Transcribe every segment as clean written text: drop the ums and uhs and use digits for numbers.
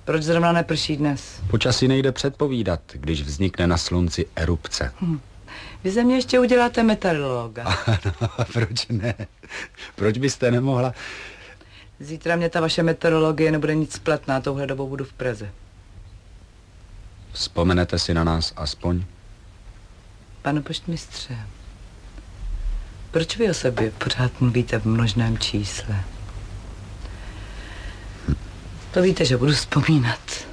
Proč zrovna neprší dnes? Počasí nejde předpovídat, když vznikne na slunci erupce. Vy ze mě ještě uděláte meteorologa. Ano, proč ne? Proč byste nemohla? Zítra mě ta vaše meteorologie nebude nic spletná, touhle dobou budu v Praze. Vzpomenete si na nás aspoň? Pane poštmistře, proč vy o sobě pořád mluvíte v množném čísle? To víte, že budu vzpomínat.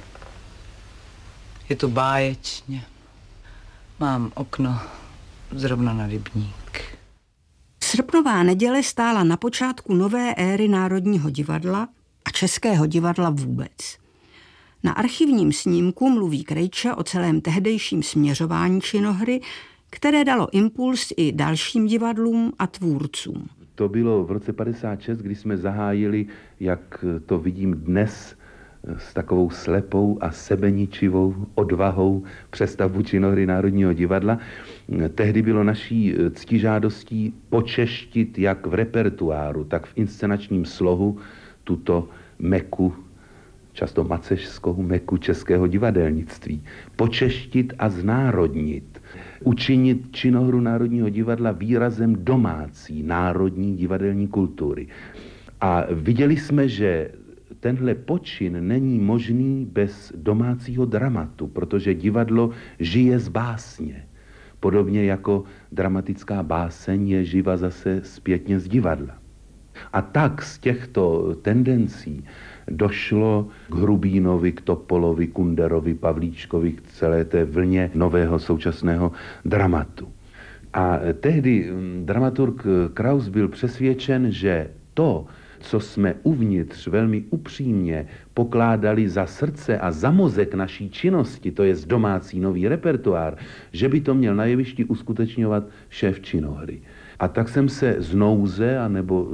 Je to báječně. Mám okno zrovna na rybník. Srpnová neděle stála na počátku nové éry Národního divadla a Českého divadla vůbec. Na archivním snímku mluví Krejča o celém tehdejším směřování činohry, které dalo impuls i dalším divadlům a tvůrcům. To bylo v roce 56, kdy jsme zahájili, jak to vidím dnes, s takovou slepou a sebeničivou odvahou přestavbu činohry Národního divadla. Tehdy bylo naší ctižádostí počeštit jak v repertoáru, tak v inscenačním slohu tuto meku, často macešskou meku českého divadelnictví. Počeštit a znárodnit. Učinit činohru Národního divadla výrazem domácí národní divadelní kultury. A viděli jsme, že tenhle počin není možný bez domácího dramatu, protože divadlo žije z básně. Podobně jako dramatická báseň je živa zase zpětně z divadla. A tak z těchto tendencí došlo k Hrubínovi, k Topolovi, Kunderovi, Pavlíčkovi, k celé té vlně nového současného dramatu. A tehdy dramaturg Kraus byl přesvědčen, že to, co jsme uvnitř velmi upřímně pokládali za srdce a za mozek naší činnosti, to je domácí nový repertoár, že by to měl na jevišti uskutečňovat šéf činohry. A tak jsem se z nouze, anebo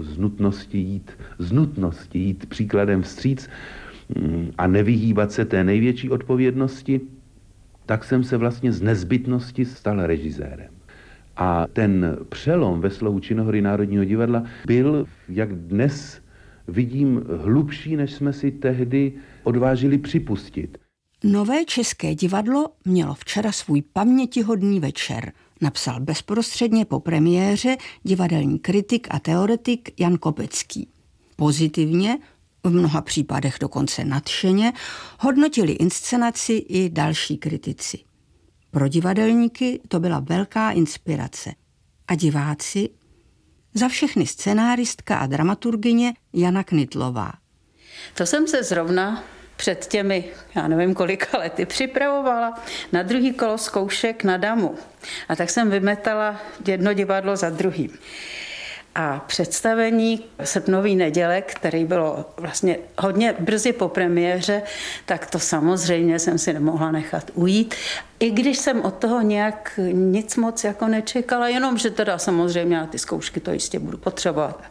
z nutnosti jít příkladem vstříc a nevyhýbat se té největší odpovědnosti, tak jsem se vlastně z nezbytnosti stal režisérem. A ten přelom ve slohu činohry Národního divadla byl, jak dnes vidím, hlubší, než jsme si tehdy odvážili připustit. Nové České divadlo mělo včera svůj pamětihodný večer, napsal bezprostředně po premiéře divadelní kritik a teoretik Jan Kopecký. Pozitivně, v mnoha případech dokonce nadšeně, hodnotili inscenaci i další kritici. Pro divadelníky to byla velká inspirace. A diváci? Za všechny scenáristka a dramaturgyně Jana Knitlová. To jsem se zrovna před těmi, já nevím kolika lety, připravovala na druhý kolo zkoušek na Damu. A tak jsem vymetala jedno divadlo za druhým. A představení Srpnový neděle, který bylo vlastně hodně brzy po premiéře, tak to samozřejmě jsem si nemohla nechat ujít. I když jsem od toho nějak nic moc jako nečekala, jenom že teda samozřejmě na ty zkoušky to jistě budu potřebovat.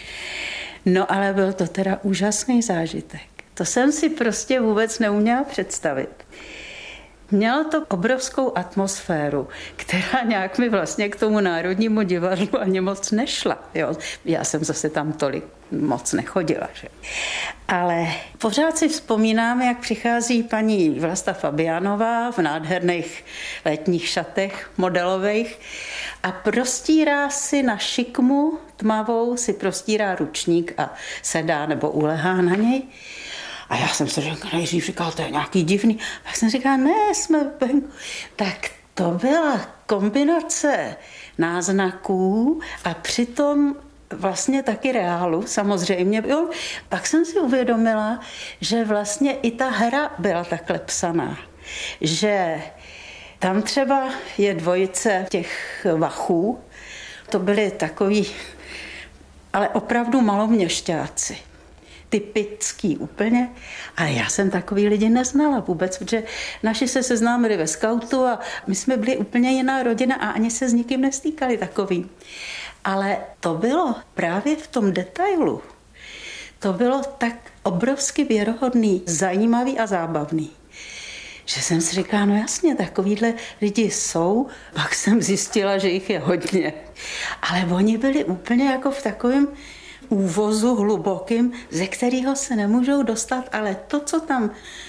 No ale byl to teda úžasný zážitek. To jsem si prostě vůbec neuměla představit. Mělo to obrovskou atmosféru, která nějak mi vlastně k tomu Národnímu divadlu ani moc nešla. Jo. Já jsem zase tam tolik moc nechodila. Že? Ale pořád si vzpomínám, jak přichází paní Vlasta Fabianová v nádherných letních šatech modelových a prostírá si na šikmu tmavou, si prostírá ručník a sedá nebo ulehá na něj. A já jsem se nejdřív říkal, to je nějaký divný. A jsem říkal, ne, jsme venku. Tak to byla kombinace náznaků a přitom vlastně taky reálu, samozřejmě. Jo. Pak jsem si uvědomila, že vlastně i ta hra byla takhle psaná. Že tam třeba je dvojice těch vachů, to byly takový, ale opravdu maloměšťáci. Typický úplně. Ale já jsem takový lidi neznala vůbec, protože naši se seznámili ve skautu a my jsme byli úplně jiná rodina a ani se s nikým nestýkali takový. Ale to bylo právě v tom detailu. To bylo tak obrovsky věrohodný, zajímavý a zábavný, že jsem si říkala, no jasně, takovýhle lidi jsou. Pak jsem zjistila, že jich je hodně. Ale oni byli úplně jako v takovém úvozu hlubokým, ze kterého se nemůžou dostat, ale to, co tam